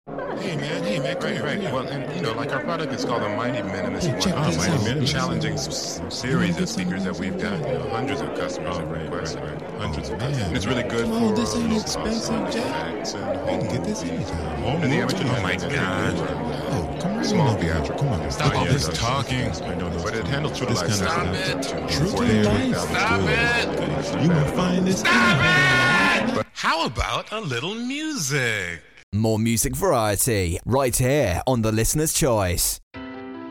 Hey man, come here. Right. Well, and like our product is called the Mighty Minimalist Hey, check One. this Mighty out. Minimalist, Listen. challenging series of speakers that we've got. Hundreds of customers have requested. Hundreds of customers. And it's really good Come on, for this ain't low-cost expensive, Jack. artifacts and I home can get this movies. anytime. And the amateur Oh my God. Oh, come on. Small theatrical. Come on. Stop all this Yeah, talking. I know those, but it handles true to This life. kind of sound. Stop it. True to 48,000 life. Stop good. it. You will find this out. How about a little music? More music variety right here on The Listener's Choice.